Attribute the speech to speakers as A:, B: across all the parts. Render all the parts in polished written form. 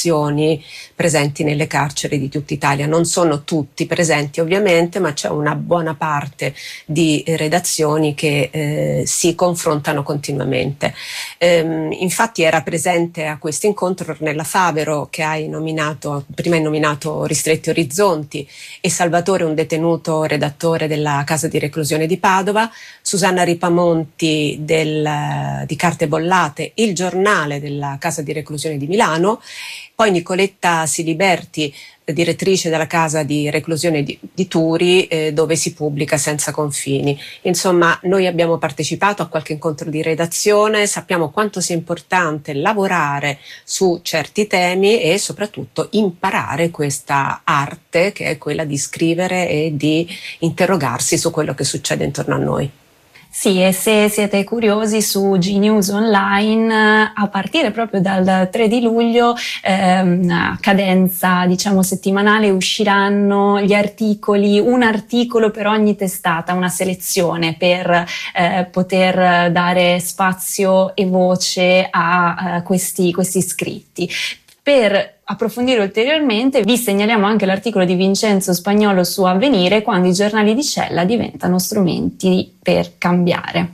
A: redazioni presenti nelle carceri di tutta Italia. Non sono tutti presenti ovviamente, ma c'è una buona parte di redazioni che si confrontano continuamente. Infatti era presente a questo incontro Ornella Favero, che prima hai nominato Ristretti Orizzonti, e Salvatore, un detenuto redattore della casa di reclusione di Padova, Susanna Ripamonti di Carte Bollate, il giornale della casa di reclusione di Milano, poi Nicoletta Siliberti, direttrice della casa di reclusione di Turi, dove si pubblica Senza Confini. Insomma, noi abbiamo partecipato a qualche incontro di redazione, sappiamo quanto sia importante lavorare su certi temi e soprattutto imparare questa arte che è quella di scrivere e di interrogarsi su quello che succede intorno a noi.
B: Sì, e se siete curiosi, su G-News Online a partire proprio dal 3 di luglio a cadenza settimanale usciranno gli articoli, un articolo per ogni testata, una selezione per poter dare spazio e voce a questi scritti. Per approfondire ulteriormente vi segnaliamo anche l'articolo di Vincenzo Spagnolo su Avvenire, quando i giornali di cella diventano strumenti per cambiare.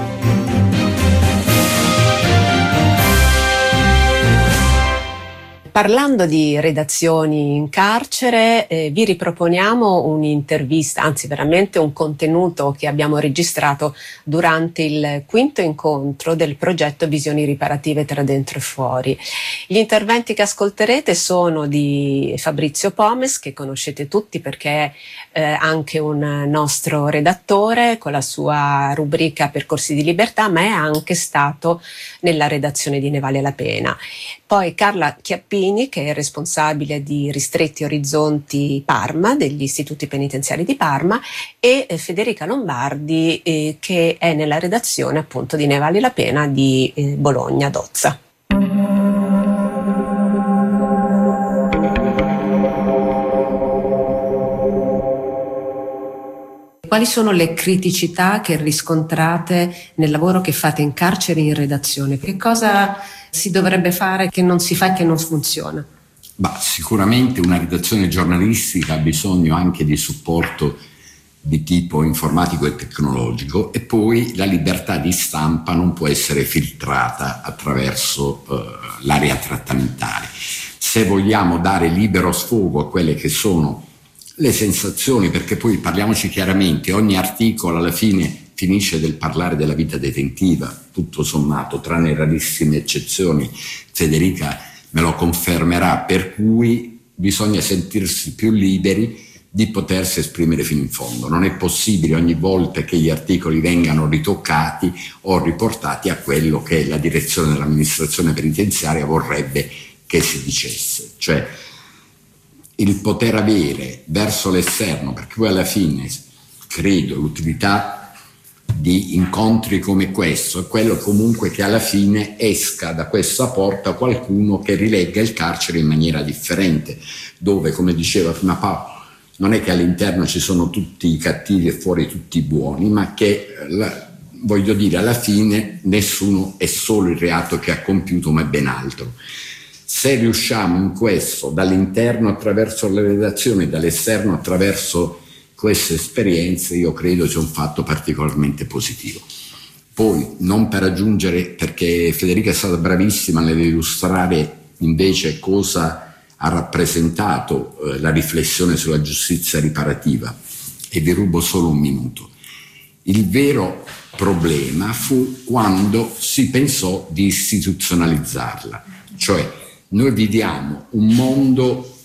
A: Parlando di redazioni in carcere, vi riproponiamo un'intervista, anzi veramente un contenuto che abbiamo registrato durante il quinto incontro del progetto Visioni Riparative tra dentro e fuori. Gli interventi che ascolterete sono di Fabrizio Pomes, che conoscete tutti perché è anche un nostro redattore con la sua rubrica Percorsi di Libertà, ma è anche stato nella redazione di Ne vale la pena. Poi Carla Chiappini, che è responsabile di Ristretti Orizzonti Parma, degli istituti penitenziari di Parma, e Federica Lombardi, che è nella redazione appunto di Ne vale la pena di Bologna Dozza. Quali sono le criticità che riscontrate nel lavoro che fate in carcere e in redazione? Che cosa si dovrebbe fare che non si fa e che non funziona?
C: Sicuramente una redazione giornalistica ha bisogno anche di supporto di tipo informatico e tecnologico, e poi la libertà di stampa non può essere filtrata attraverso l'area trattamentale. Se vogliamo dare libero sfogo a quelle che sono le sensazioni, perché poi parliamoci chiaramente, ogni articolo alla fine finisce del parlare della vita detentiva, tutto sommato, tranne rarissime eccezioni, Federica me lo confermerà, per cui bisogna sentirsi più liberi di potersi esprimere fino in fondo. Non è possibile ogni volta che gli articoli vengano ritoccati o riportati a quello che la direzione dell'amministrazione penitenziaria vorrebbe che si dicesse, cioè il poter avere verso l'esterno, perché poi alla fine credo l'utilità di incontri come questo è quello comunque che alla fine esca da questa porta qualcuno che rilegga il carcere in maniera differente, dove, come diceva prima Paolo, non è che all'interno ci sono tutti i cattivi e fuori tutti i buoni, ma che voglio dire, alla fine nessuno è solo il reato che ha compiuto, ma è ben altro. Se riusciamo in questo, dall'interno attraverso la redazione, dall'esterno attraverso queste esperienze, io credo sia un fatto particolarmente positivo. Poi, non per aggiungere, perché Federica è stata bravissima nell'illustrare invece cosa ha rappresentato la riflessione sulla giustizia riparativa, e vi rubo solo un minuto. Il vero problema fu quando si pensò di istituzionalizzarla, cioè noi viviamo un mondo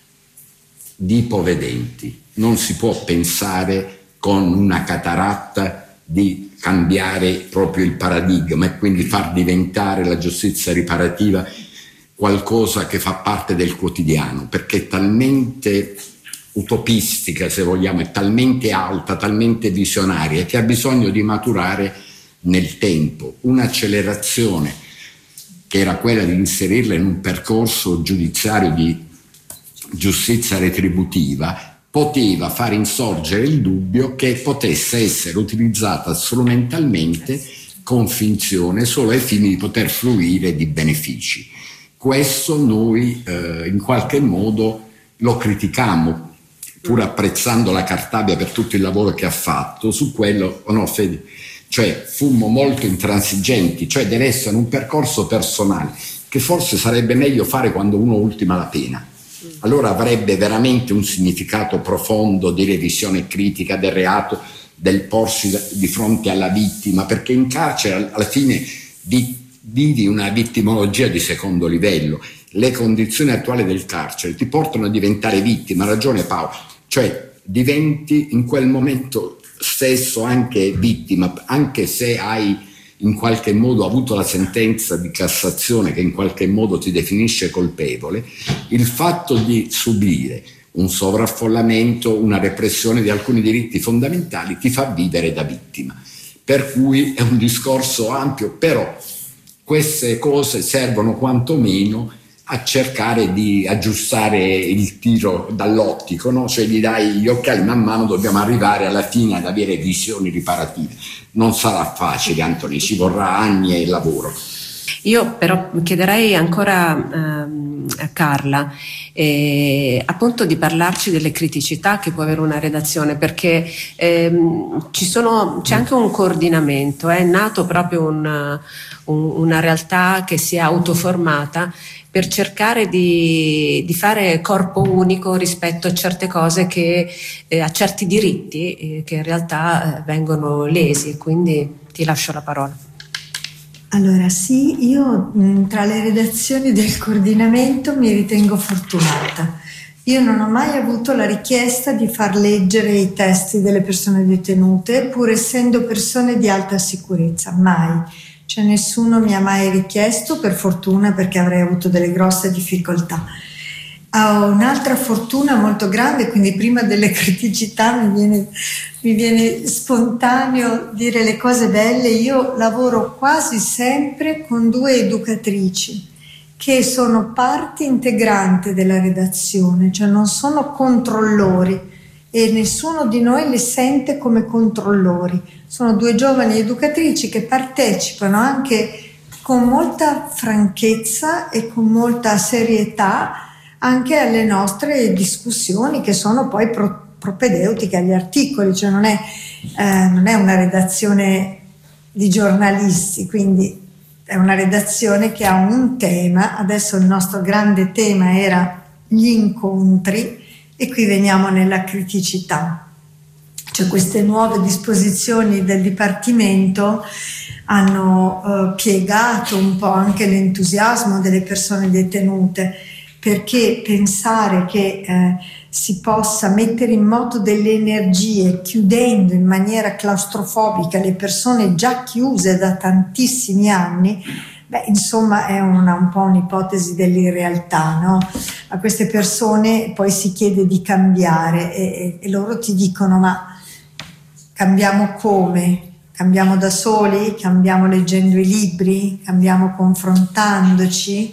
C: di ipovedenti, non si può pensare con una cataratta di cambiare proprio il paradigma e quindi far diventare la giustizia riparativa qualcosa che fa parte del quotidiano, perché è talmente utopistica, se vogliamo, è talmente alta, talmente visionaria, che ha bisogno di maturare nel tempo. Un'accelerazione che era quella di inserirla in un percorso giudiziario di giustizia retributiva, poteva far insorgere il dubbio che potesse essere utilizzata strumentalmente con finzione solo ai fini di poter fruire di benefici. questo noi in qualche modo lo criticammo, pur apprezzando la Cartabia per tutto il lavoro che ha fatto. Su quello, no, Fede? Cioè fummo molto intransigenti, cioè deve essere un percorso personale che forse sarebbe meglio fare quando uno ultima la pena. Allora avrebbe veramente un significato profondo di revisione critica del reato, del porsi di fronte alla vittima, perché in carcere alla fine vivi una vittimologia di secondo livello. Le condizioni attuali del carcere ti portano a diventare vittima, ha ragione Paolo, cioè diventi in quel momento stesso anche vittima, anche se hai in qualche modo avuto la sentenza di Cassazione che in qualche modo ti definisce colpevole. Il fatto di subire un sovraffollamento, una repressione di alcuni diritti fondamentali ti fa vivere da vittima, per cui è un discorso ampio, però queste cose servono quantomeno a cercare di aggiustare il tiro dall'ottico, no? Cioè gli dai gli occhiali man mano, dobbiamo arrivare alla fine ad avere visioni riparative. Non sarà facile, Anthony, ci vorrà anni e lavoro.
A: Io però chiederei ancora a Carla appunto di parlarci delle criticità che può avere una redazione, perché c'è anche un coordinamento, è nato proprio una realtà che si è autoformata per cercare di fare corpo unico rispetto a certe cose a certi diritti che in realtà vengono lesi, quindi ti lascio la parola.
D: Allora sì, io tra le redazioni del coordinamento mi ritengo fortunata. Io non ho mai avuto la richiesta di far leggere i testi delle persone detenute, pur essendo persone di alta sicurezza, mai. Cioè nessuno mi ha mai richiesto, per fortuna, perché avrei avuto delle grosse difficoltà. Ho un'altra fortuna molto grande, quindi prima delle criticità mi viene spontaneo dire le cose belle. Io lavoro quasi sempre con 2 educatrici che sono parte integrante della redazione, cioè non sono controllori e nessuno di noi le sente come controllori. Sono 2 giovani educatrici che partecipano anche con molta franchezza e con molta serietà anche alle nostre discussioni, che sono poi propedeutiche agli articoli, cioè non è una redazione di giornalisti, quindi è una redazione che ha un tema. Adesso il nostro grande tema era gli incontri e qui veniamo nella criticità. Cioè queste nuove disposizioni del Dipartimento hanno piegato un po' anche l'entusiasmo delle persone detenute, perché pensare che si possa mettere in moto delle energie chiudendo in maniera claustrofobica le persone già chiuse da tantissimi anni, insomma è un po' un'ipotesi dell'irrealtà, no? A queste persone poi si chiede di cambiare e loro ti dicono: ma cambiamo come? Cambiamo da soli? Cambiamo leggendo i libri? Cambiamo confrontandoci?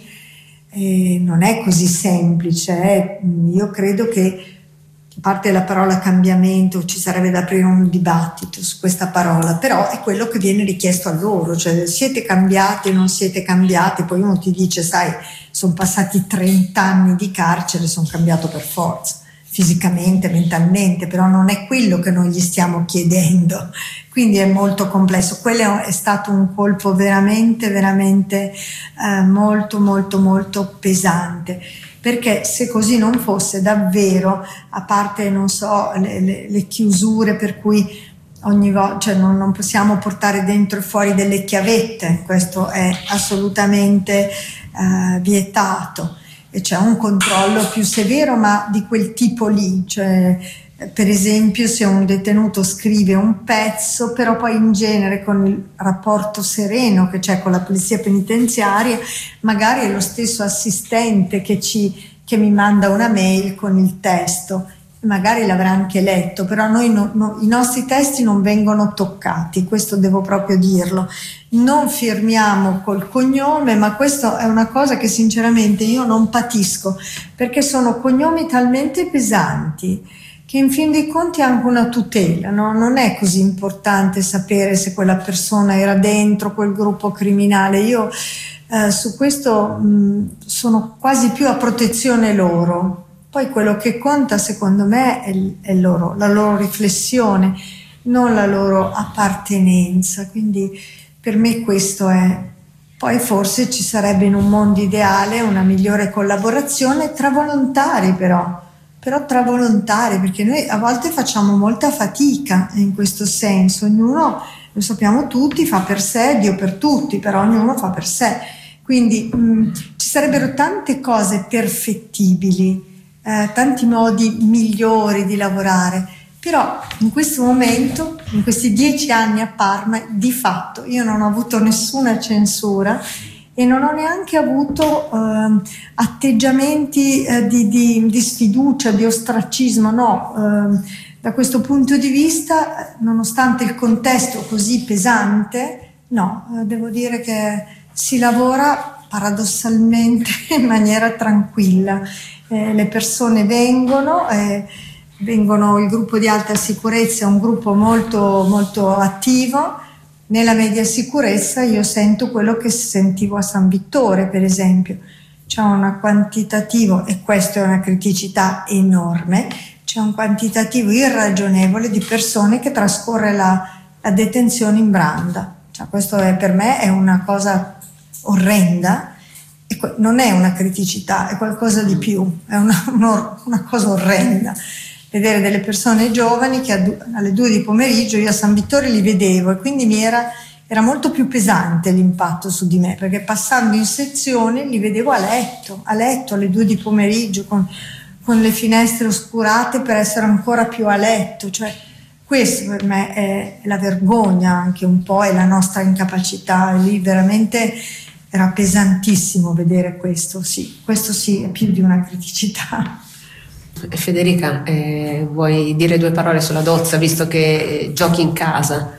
D: Non è così semplice. Io credo che, a parte la parola cambiamento, ci sarebbe da aprire un dibattito su questa parola, però è quello che viene richiesto a loro, cioè siete cambiati, non siete cambiati. Poi uno ti dice: sai, sono passati 30 anni di carcere, sono cambiato per forza, fisicamente, mentalmente, però non è quello che noi gli stiamo chiedendo, quindi è molto complesso. Quello è stato un colpo veramente molto molto molto pesante, perché se così non fosse davvero, a parte non so le chiusure per cui ogni volta, cioè non possiamo portare dentro e fuori delle chiavette, questo è assolutamente vietato, e c'è un controllo più severo, ma di quel tipo lì, cioè per esempio se un detenuto scrive un pezzo, però poi in genere con il rapporto sereno che c'è con la polizia penitenziaria, magari è lo stesso assistente che mi manda una mail con il testo, magari l'avrà anche letto, però noi i nostri testi non vengono toccati, questo devo proprio dirlo. Non firmiamo col cognome, ma questo è una cosa che sinceramente io non patisco, perché sono cognomi talmente pesanti che in fin dei conti è anche una tutela, no? Non è così importante sapere se quella persona era dentro quel gruppo criminale. Io su questo sono quasi più a protezione loro. Poi quello che conta secondo me è la loro riflessione, non la loro appartenenza, quindi per me questo è. Poi forse ci sarebbe in un mondo ideale una migliore collaborazione tra volontari però tra volontari, perché noi a volte facciamo molta fatica in questo senso, ognuno, lo sappiamo tutti, fa per sé, Dio per tutti, però ognuno fa per sé, quindi ci sarebbero tante cose perfettibili, tanti modi migliori di lavorare, però in questo momento, in questi 10 anni a Parma, di fatto io non ho avuto nessuna censura e non ho neanche avuto atteggiamenti di sfiducia, di ostracismo, no. Da questo punto di vista, nonostante il contesto così pesante, no, devo dire che si lavora paradossalmente in maniera tranquilla. Le persone vengono, il gruppo di alta sicurezza è un gruppo molto, molto attivo. Nella media sicurezza io sento quello che sentivo a San Vittore, per esempio. C'è un quantitativo, e questa è una criticità enorme, c'è un quantitativo irragionevole di persone che trascorre la detenzione in branda. Cioè, questo per me è una cosa orrenda, e non è una criticità, è qualcosa di più, è una cosa orrenda. Vedere delle persone giovani che alle 2 di pomeriggio, io a San Vittore li vedevo, e quindi era molto più pesante l'impatto su di me, perché passando in sezione li vedevo a letto alle 2 di pomeriggio con le finestre oscurate per essere ancora più a letto. Cioè, questo per me è la vergogna, anche un po', è la nostra incapacità. Lì veramente era pesantissimo vedere questo sì, è più di una criticità.
A: Federica, vuoi dire 2 parole sulla Dozza, visto che giochi in casa?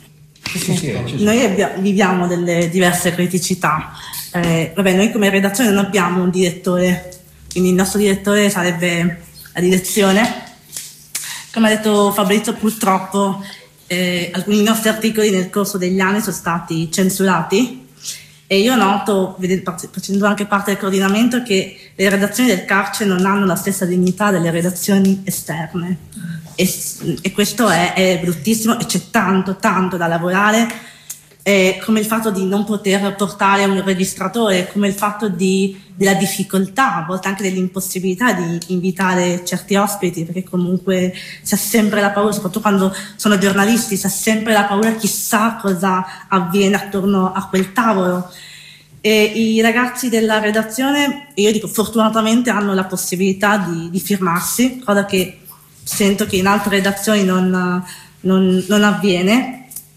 E: Sì. Noi viviamo delle diverse criticità. Noi come redazione non abbiamo un direttore, quindi il nostro direttore sarebbe la direzione. Come ha detto Fabrizio, purtroppo alcuni nostri articoli nel corso degli anni sono stati censurati. E io noto, facendo anche parte del coordinamento, che le redazioni del carcere non hanno la stessa dignità delle redazioni esterne. E questo è bruttissimo, e c'è tanto da lavorare, come il fatto di non poter portare un registratore, come il fatto della difficoltà, a volte anche dell'impossibilità di invitare certi ospiti, perché comunque si ha sempre la paura, soprattutto quando sono giornalisti, si ha sempre la paura, chissà cosa avviene attorno a quel tavolo. E i ragazzi della redazione, io dico fortunatamente, hanno la possibilità di firmarsi, cosa che sento che in altre redazioni non avviene.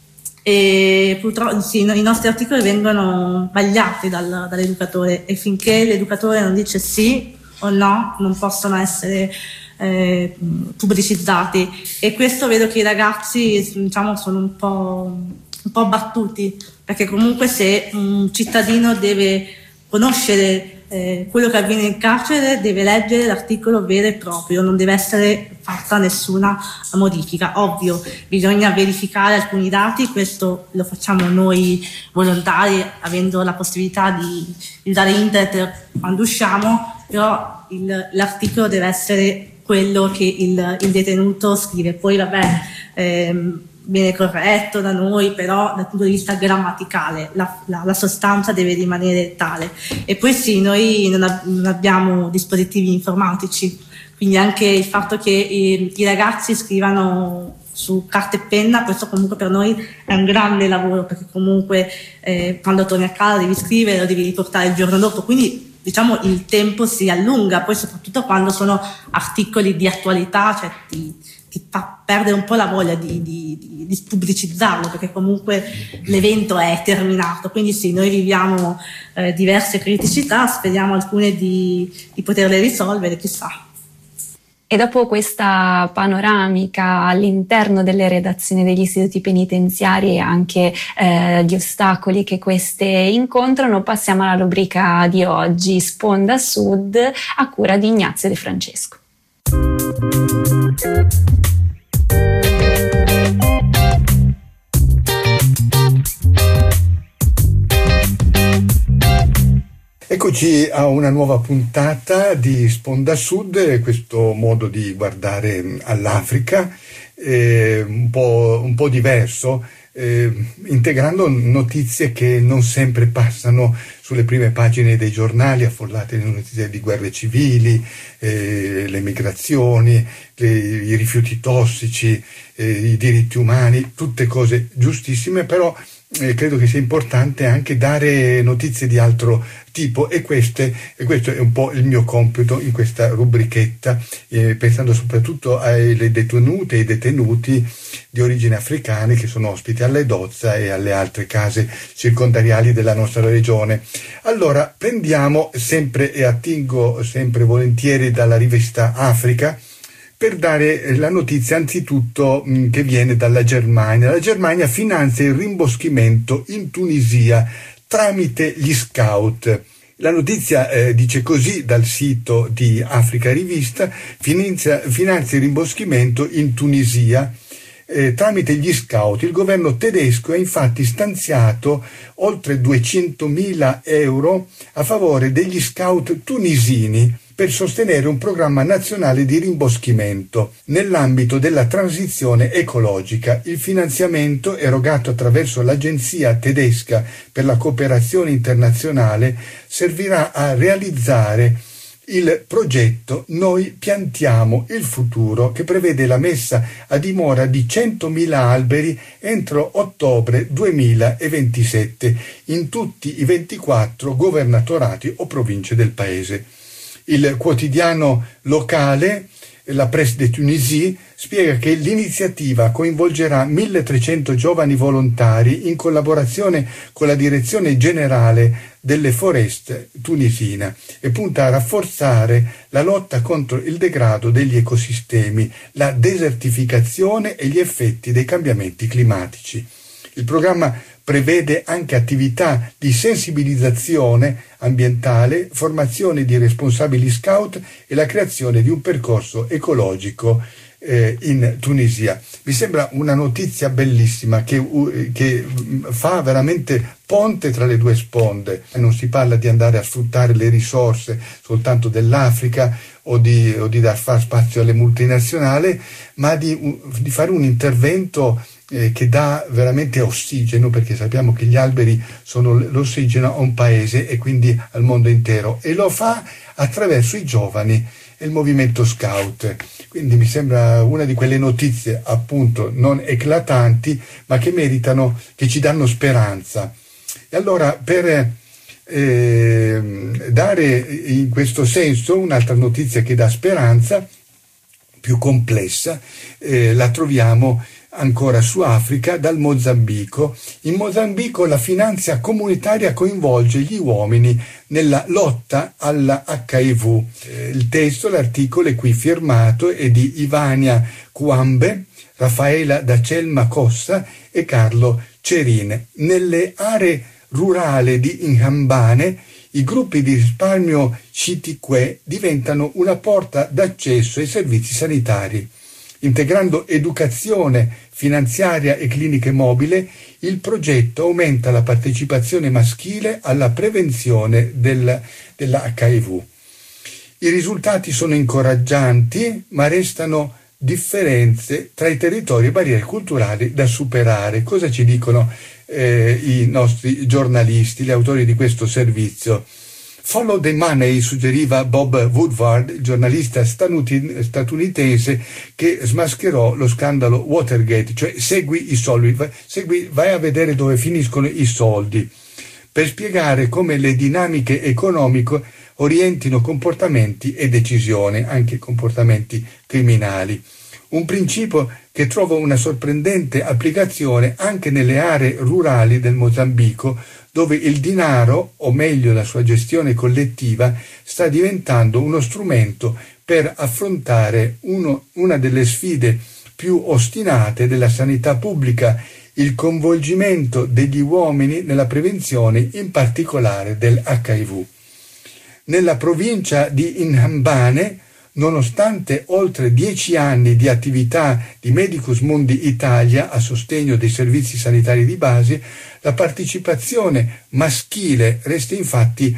E: E purtroppo sì, i nostri articoli vengono vagliati dall'educatore, e finché l'educatore non dice sì o no non possono essere pubblicizzati, e questo vedo che i ragazzi, diciamo, sono un po' battuti, perché comunque se un cittadino deve conoscere quello che avviene in carcere, deve leggere l'articolo vero e proprio, non deve essere fatta nessuna modifica. Ovvio, bisogna verificare alcuni dati, questo lo facciamo noi volontari, avendo la possibilità di usare internet quando usciamo, però l'articolo deve essere quello che il detenuto scrive. Poi viene corretto da noi, però dal punto di vista grammaticale la sostanza deve rimanere tale. E poi sì, noi non abbiamo dispositivi informatici, quindi anche il fatto che i ragazzi scrivano su carta e penna, questo comunque per noi è un grande lavoro, perché comunque quando torni a casa devi scrivere, lo devi riportare il giorno dopo, quindi diciamo il tempo si allunga, poi soprattutto quando sono articoli di attualità, cioè ti fa perdere un po' la voglia di pubblicizzarlo, perché comunque l'evento è terminato. Quindi sì, noi viviamo diverse criticità, speriamo alcune di poterle risolvere, chissà.
B: E dopo questa panoramica all'interno delle redazioni degli istituti penitenziari e anche gli ostacoli che queste incontrano, passiamo alla rubrica di oggi, Sponda Sud, a cura di Ignazio De Francesco.
F: Eccoci a una nuova puntata di Sponda Sud, questo modo di guardare all'Africa, un po' diverso, integrando notizie che non sempre passano sulle prime pagine dei giornali, affollate di notizie di guerre civili, le migrazioni, i rifiuti tossici, i diritti umani, tutte cose giustissime, però credo che sia importante anche dare notizie di altro tipo e questo è un po' il mio compito in questa rubrichetta, pensando soprattutto alle detenute e ai detenuti di origine africane che sono ospiti all'Edozza e alle altre case circondariali della nostra regione. Allora, prendiamo sempre e attingo sempre volentieri dalla rivista Africa per dare la notizia anzitutto che viene dalla Germania. La Germania finanzia il rimboschimento in Tunisia tramite gli scout. La notizia dice così dal sito di Africa Rivista: finanzia il rimboschimento in Tunisia tramite gli scout. Il governo tedesco ha infatti stanziato oltre 200.000 euro a favore degli scout tunisini per sostenere un programma nazionale di rimboschimento nell'ambito della transizione ecologica. Il finanziamento, erogato attraverso l'Agenzia tedesca per la cooperazione internazionale, servirà a realizzare il progetto Noi piantiamo il futuro, che prevede la messa a dimora di 100.000 alberi entro ottobre 2027 in tutti i 24 governatorati o province del paese. Il quotidiano locale, la Presse de Tunisie, spiega che l'iniziativa coinvolgerà 1.300 giovani volontari in collaborazione con la Direzione Generale delle Foreste tunisina e punta a rafforzare la lotta contro il degrado degli ecosistemi, la desertificazione e gli effetti dei cambiamenti climatici. Il programma prevede anche attività di sensibilizzazione ambientale, formazione di responsabili scout e la creazione di un percorso ecologico in Tunisia. Mi sembra una notizia bellissima che fa veramente ponte tra le due sponde. Non si parla di andare a sfruttare le risorse soltanto dell'Africa o di dar far spazio alle multinazionali, ma di fare un intervento che dà veramente ossigeno, perché sappiamo che gli alberi sono l'ossigeno a un paese e quindi al mondo intero, e lo fa attraverso i giovani e il movimento scout. Quindi mi sembra una di quelle notizie appunto non eclatanti, ma che meritano, che ci danno speranza. E allora, per dare in questo senso un'altra notizia che dà speranza, più complessa, la troviamo ancora su Africa, dal Mozambico. In Mozambico la finanza comunitaria coinvolge gli uomini nella lotta alla HIV. Il testo, l'articolo è qui firmato, è di Ivania Kwambe, Raffaela Dacelma Cossa e Carlo Cerine. Nelle aree rurali di Inhambane i gruppi di risparmio Citique diventano una porta d'accesso ai servizi sanitari. Integrando educazione finanziaria e cliniche mobili, il progetto aumenta la partecipazione maschile alla prevenzione dell'HIV. I risultati sono incoraggianti, ma restano differenze tra i territori e barriere culturali da superare. Cosa ci dicono i nostri giornalisti, gli autori di questo servizio? Follow the money, suggeriva Bob Woodward, il giornalista statunitense che smascherò lo scandalo Watergate, cioè segui i soldi, vai a vedere dove finiscono i soldi, per spiegare come le dinamiche economiche orientino comportamenti e decisioni, anche comportamenti criminali. Un principio che trova una sorprendente applicazione anche nelle aree rurali del Mozambico, dove il denaro, o meglio la sua gestione collettiva, sta diventando uno strumento per affrontare una delle sfide più ostinate della sanità pubblica, il coinvolgimento degli uomini nella prevenzione, in particolare del HIV. Nella provincia di Inhambane, nonostante oltre 10 anni di attività di Medicus Mundi Italia a sostegno dei servizi sanitari di base, la partecipazione maschile resta infatti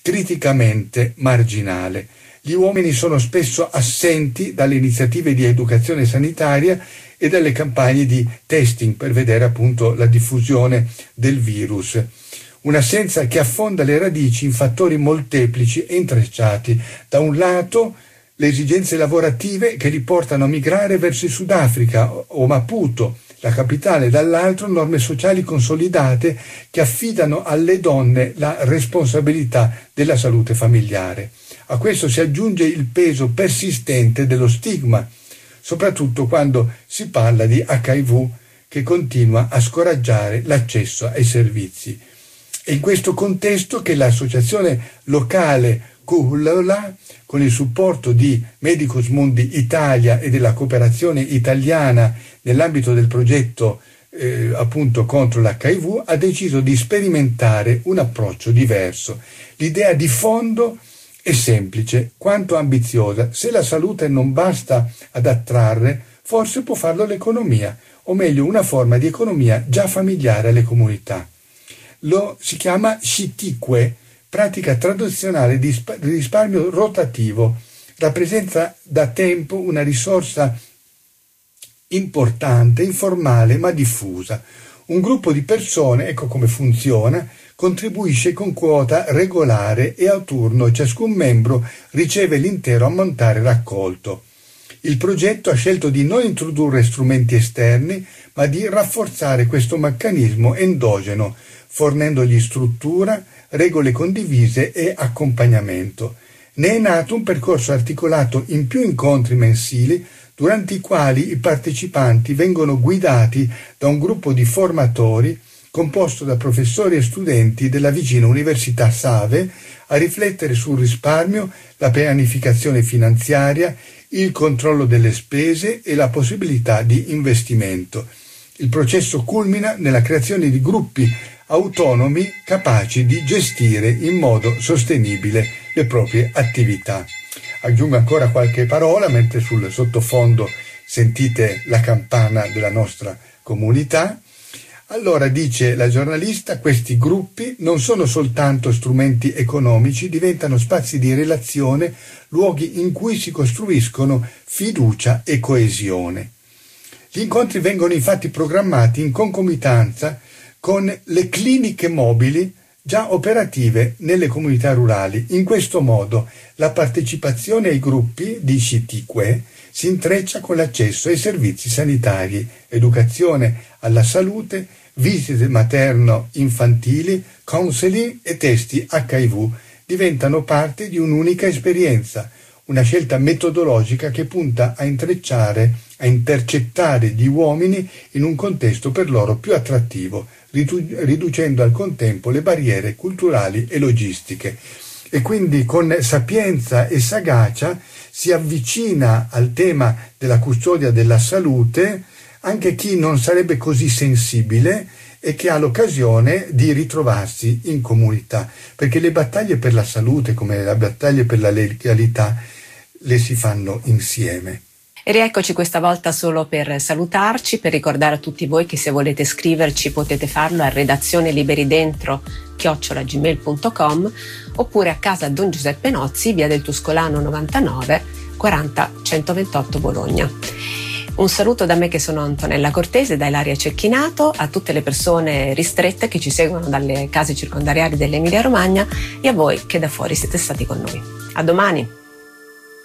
F: criticamente marginale. Gli uomini sono spesso assenti dalle iniziative di educazione sanitaria e dalle campagne di testing per vedere appunto la diffusione del virus. Un'assenza che affonda le radici in fattori molteplici e intrecciati. Da un lato le esigenze lavorative che li portano a migrare verso il Sudafrica o Maputo, la capitale, dall'altro norme sociali consolidate che affidano alle donne la responsabilità della salute familiare. A questo si aggiunge il peso persistente dello stigma, soprattutto quando si parla di HIV che continua a scoraggiare l'accesso ai servizi. È in questo contesto che l'associazione locale Kuhlola, con il supporto di Medicus Mundi Italia e della cooperazione italiana nell'ambito del progetto appunto contro l'HIV, ha deciso di sperimentare un approccio diverso. L'idea di fondo è semplice, quanto ambiziosa. Se la salute non basta ad attrarre, forse può farlo l'economia, o meglio una forma di economia già familiare alle comunità. Lo si chiama Xitikwe, pratica tradizionale di risparmio rotativo. Rappresenta da tempo una risorsa importante, informale ma diffusa. Un gruppo di persone, ecco come funziona, contribuisce con quota regolare e a turno ciascun membro riceve l'intero ammontare raccolto. Il progetto ha scelto di non introdurre strumenti esterni, ma di rafforzare questo meccanismo endogeno, fornendogli struttura, regole condivise e accompagnamento. Ne è nato un percorso articolato in più incontri mensili, durante i quali i partecipanti vengono guidati da un gruppo di formatori composto da professori e studenti della vicina Università Save a riflettere sul risparmio, la pianificazione finanziaria, il controllo delle spese e la possibilità di investimento. Il processo culmina nella creazione di gruppi autonomi capaci di gestire in modo sostenibile le proprie attività. Aggiungo ancora qualche parola mentre sul sottofondo sentite la campana della nostra comunità. Allora, dice la giornalista, questi gruppi non sono soltanto strumenti economici, diventano spazi di relazione, luoghi in cui si costruiscono fiducia e coesione. Gli incontri vengono infatti programmati in concomitanza con le cliniche mobili già operative nelle comunità rurali. In questo modo la partecipazione ai gruppi di Xitikwe si intreccia con l'accesso ai servizi sanitari, educazione alla salute, visite materno-infantili, counseling e testi HIV diventano parte di un'unica esperienza, una scelta metodologica che punta a intrecciare, a intercettare gli uomini in un contesto per loro più attrattivo, riducendo al contempo le barriere culturali e logistiche. E quindi con sapienza e sagacia si avvicina al tema della custodia della salute anche chi non sarebbe così sensibile e che ha l'occasione di ritrovarsi in comunità, perché le battaglie per la salute, come le battaglie per la legalità, le si fanno insieme.
A: E rieccoci questa volta solo per salutarci, per ricordare a tutti voi che se volete scriverci potete farlo a redazioneLiberiDentro@gmail.com oppure a casa Don Giuseppe Nozzi, via del Tuscolano 99 40 128 Bologna. Un saluto da me che sono Antonella Cortese, da Ilaria Cecchinato, a tutte le persone ristrette che ci seguono dalle case circondariali dell'Emilia Romagna e a voi che da fuori siete stati con noi. A domani!